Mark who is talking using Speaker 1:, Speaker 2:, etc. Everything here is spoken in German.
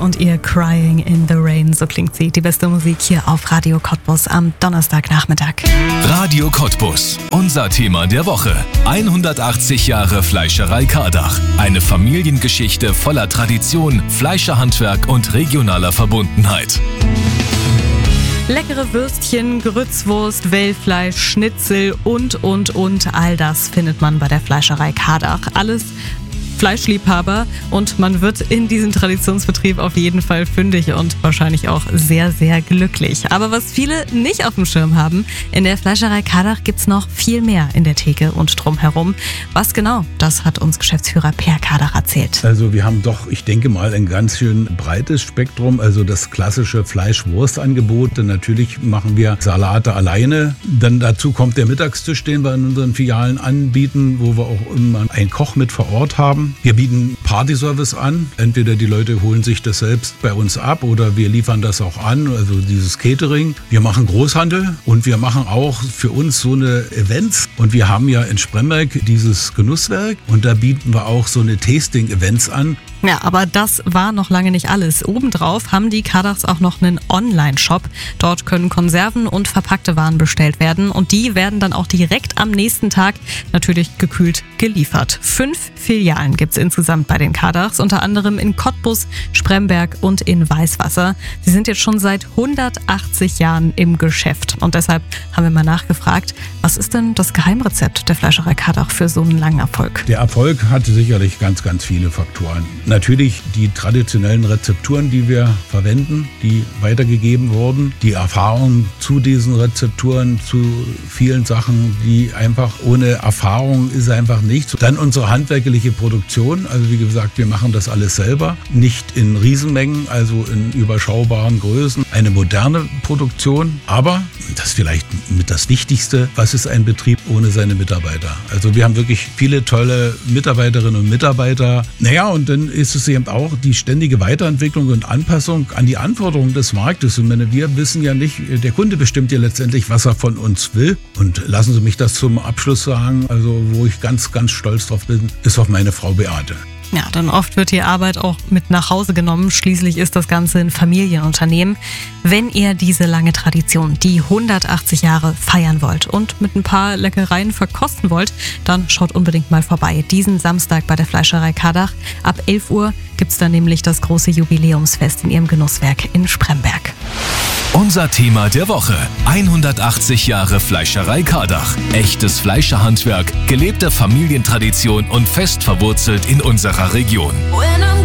Speaker 1: und ihr Crying in the Rain, so klingt sie. Die beste Musik hier auf Radio Cottbus am Donnerstagnachmittag.
Speaker 2: Radio Cottbus, unser Thema der Woche. 180 Jahre Fleischerei Kardach. Eine Familiengeschichte voller Tradition, Fleischerhandwerk und regionaler Verbundenheit.
Speaker 1: Leckere Würstchen, Grützwurst, Wellfleisch, Schnitzel und. All das findet man bei der Fleischerei Kardach. Alles Fleischliebhaber und man wird in diesem Traditionsbetrieb auf jeden Fall fündig und wahrscheinlich auch sehr, sehr glücklich. Aber was viele nicht auf dem Schirm haben, in der Fleischerei Kardach gibt's noch viel mehr in der Theke und drumherum. Was genau, das hat uns Geschäftsführer Per Kardach erzählt.
Speaker 3: Also wir haben doch, ich denke mal, ein ganz schön breites Spektrum, also das klassische Fleisch-Wurst-Angebot. Natürlich machen wir Salate alleine. Dann dazu kommt der Mittagstisch, den wir in unseren Filialen anbieten, wo wir auch immer einen Koch mit vor Ort haben. Wir bieten Partyservice an. Entweder die Leute holen sich das selbst bei uns ab oder wir liefern das auch an, also dieses Catering. Wir machen Großhandel und wir machen auch für uns so eine Events. Und wir haben ja in Spremberg dieses Genusswerk und da bieten wir auch so eine Tasting-Events an.
Speaker 1: Ja, aber das war noch lange nicht alles. Obendrauf haben die Kardachs auch noch einen Online-Shop. Dort können Konserven und verpackte Waren bestellt werden und die werden dann auch direkt am nächsten Tag natürlich gekühlt geliefert. 5 Filialen gibt's insgesamt bei den Kardachs, unter anderem in Cottbus, Spremberg und in Weißwasser. Sie sind jetzt schon seit 180 Jahren im Geschäft und deshalb haben wir mal nachgefragt, was ist denn das Geheimrezept der Fleischerei Kardach für so einen langen Erfolg?
Speaker 3: Der Erfolg hatte sicherlich ganz, ganz viele Faktoren. Natürlich die traditionellen Rezepturen, die wir verwenden, die weitergegeben wurden. Die Erfahrung zu diesen Rezepturen, zu vielen Sachen, die einfach ohne Erfahrung ist einfach nichts. Dann unsere handwerkliche Produktion. Also wie gesagt, wir machen das alles selber. Nicht in Riesenmengen, also in überschaubaren Größen. Eine moderne Produktion. Aber, das ist vielleicht mit das Wichtigste, was ist ein Betrieb ohne seine Mitarbeiter? Also wir haben wirklich viele tolle Mitarbeiterinnen und Mitarbeiter. Naja, und dann ist es eben auch die ständige Weiterentwicklung und Anpassung an die Anforderungen des Marktes. Und wir wissen ja nicht, der Kunde bestimmt ja letztendlich, was er von uns will. Und lassen Sie mich das zum Abschluss sagen, also wo ich ganz, ganz stolz drauf bin, ist auf meine Frau Beate.
Speaker 1: Ja, dann oft wird die Arbeit auch mit nach Hause genommen. Schließlich ist das Ganze ein Familienunternehmen. Wenn ihr diese lange Tradition, die 180 Jahre feiern wollt und mit ein paar Leckereien verkosten wollt, dann schaut unbedingt mal vorbei. Diesen Samstag bei der Fleischerei Kardach. Ab 11 Uhr gibt's dann nämlich das große Jubiläumsfest in ihrem Genusswerk in Spremberg.
Speaker 2: Unser Thema der Woche. 180 Jahre Fleischerei Kardach. Echtes Fleischerhandwerk, gelebte Familientradition und fest verwurzelt in unserer Region.